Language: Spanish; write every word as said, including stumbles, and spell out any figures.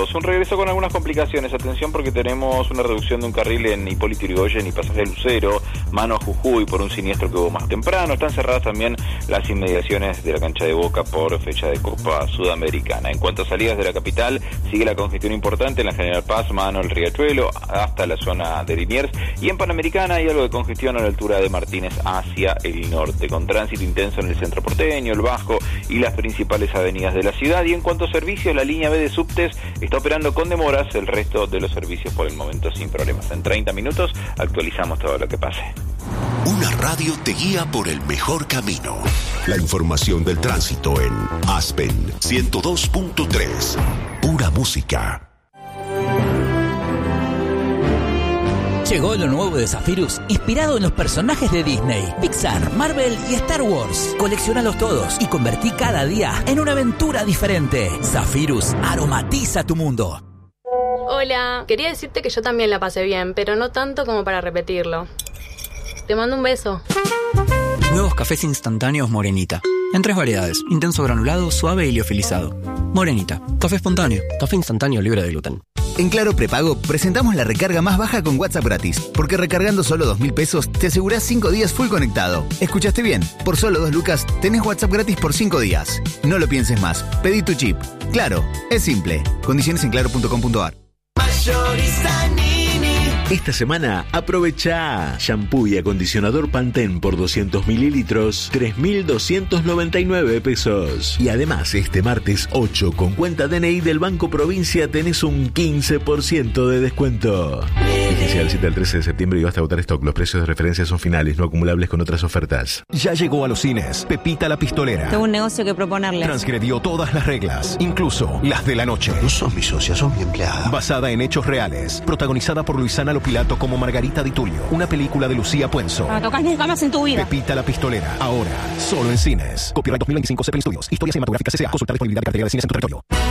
dos. Un regreso con algunas complicaciones. Atención porque tenemos una reducción de un carril en Hipólito Yrigoyen y Pasaje de Lucero, mano a Jujuy por un siniestro que hubo más temprano. Están cerradas también las inmediaciones de la cancha de Boca por fecha de Copa Sudamericana. En cuanto a salidas de la capital, sigue la congestión importante en la General Paz, mano el Riachuelo, hasta la zona de Liniers. Y en Panamericana hay algo de congestión a la altura de Martínez hacia el norte, con tránsito intenso en el centro porteño, el Bajo y las principales avenidas de la ciudad. Y en cuanto a servicios, la línea B de subtes está operando con demoras, el resto de los servicios por el momento sin problemas. En treinta minutos actualizamos todo lo que pase. Una radio te guía por el mejor camino. La información del tránsito en Aspen ciento dos punto tres. Pura música. Llegó lo nuevo de Zephyrus, inspirado en los personajes de Disney, Pixar, Marvel y Star Wars. Colecciónalos todos y convertí cada día en una aventura diferente. Zephyrus aromatiza tu mundo. Hola, quería decirte que yo también la pasé bien, pero no tanto como para repetirlo. Te mando un beso. Nuevos cafés instantáneos Morenita. En tres variedades: intenso granulado, suave y liofilizado. Morenita, café espontáneo, café instantáneo libre de gluten. En Claro Prepago presentamos la recarga más baja con WhatsApp gratis, porque recargando solo dos mil pesos te asegurás cinco días full conectado. ¿Escuchaste bien? Por solo dos lucas tenés WhatsApp gratis por cinco días. No lo pienses más, pedí tu chip. Claro, es simple. Condiciones en claro punto com punto a r. Esta semana aprovecha shampoo y acondicionador Pantene por doscientos mililitros, tres mil doscientos noventa y nueve pesos. Y además este martes ocho con cuenta D N I del Banco Provincia tenés un quince por ciento de descuento. Vigencia del siete al trece de septiembre y basta agotar stock. Los precios de referencia son finales, no acumulables con otras ofertas. Ya llegó a los cines Pepita la Pistolera. Tengo un negocio que proponerle. Transgredió todas las reglas, incluso las de la noche. No son mis socias, son mi empleada. Basada en hechos reales, protagonizada por Luisana Lopilato como Margarita Di Tullio, una película de Lucía Puenzo. No tocas nunca más en tu vida. Pepita la Pistolera, ahora, solo en cines. Copyright dos mil veinticinco Zeppelin Studios. Historia cinematográfica C C A. Consultar disponibilidad de cartera de cines en tu territorio.